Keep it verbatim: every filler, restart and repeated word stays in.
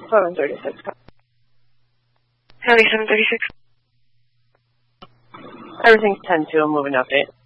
seven thirty-six. Heli seven thirty-six. Everything's ten two, I'm moving update.